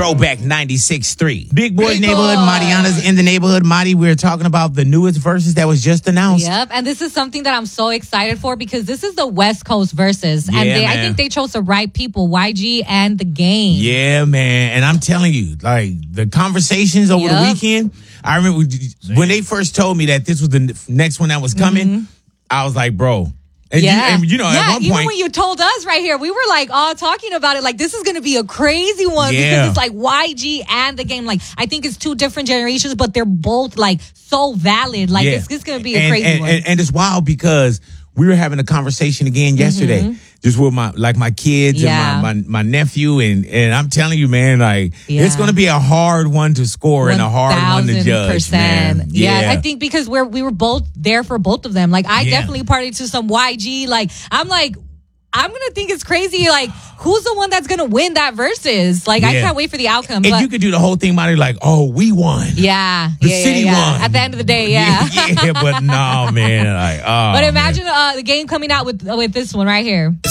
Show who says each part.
Speaker 1: Throwback 96.3. Big Boy's Neighborhood. Mariana's in the neighborhood. Madi, we're talking about the newest verses that was just announced.
Speaker 2: Yep, and this is something that I'm so excited for because this is the West Coast verses.
Speaker 1: Yeah,
Speaker 2: and I think they chose the right people, YG and The Game.
Speaker 1: Yeah, man. And I'm telling you, like, the conversations over the weekend, I remember when they first told me that this was the next one that was coming, I was like, bro. And you know, at one point,
Speaker 2: even when you told us right here, we were like all talking about it. Like, this is going to be a crazy one because it's like YG and The Game. Like, I think it's two different generations, but they're both like so valid. Like, it's going to be a crazy one.
Speaker 1: And it's wild because we were having a conversation again yesterday, just with my kids and my nephew, and I'm telling you, man, like it's going to be a hard one to score and a hard one to judge, man.
Speaker 2: Yeah, I think because we were both there for both of them. Like I definitely partied to some YG. Like I'm gonna think it's crazy. Like, who's the one that's gonna win that versus? Like, I can't wait for the outcome.
Speaker 1: And you could do the whole thing about it, like, oh, we won.
Speaker 2: Yeah,
Speaker 1: the city won.
Speaker 2: At the end of the day,
Speaker 1: but no, man. Like, oh,
Speaker 2: but imagine The Game coming out with this one right here.